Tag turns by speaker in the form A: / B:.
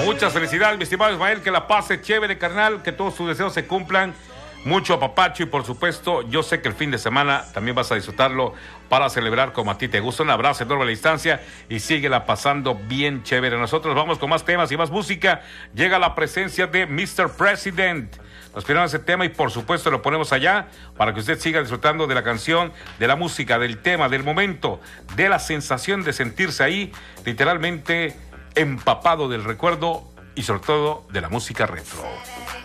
A: Muchas felicidades, mi estimado Ismael, que la pase chévere, carnal, que todos tus deseos se cumplan. Mucho apapacho y por supuesto, yo sé que el fin de semana también vas a disfrutarlo para celebrar como a ti te gusta. Un abrazo enorme a la distancia y síguela pasando bien chévere. Nosotros vamos con más temas y más música. Llega la presencia de Mr. President. Nos pidieron ese tema y por supuesto lo ponemos allá para que usted siga disfrutando de la canción, de la música, del tema, del momento, de la sensación de sentirse ahí literalmente empapado del recuerdo y sobre todo de la música retro.